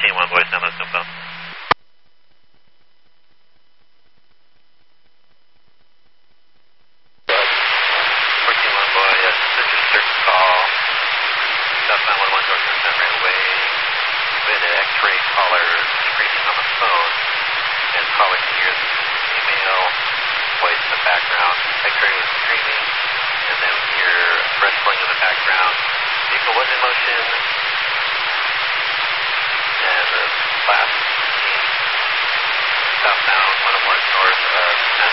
14-1 boy, San Luis Phone. Search call, South 911 North Sunset right away, with an X-ray caller screaming on the phone, and caller can hear the female voice in the background. X-ray was screaming, and then we hear wrestling in the background. Vehicle was in motion, and the last scene, southbound 101 north of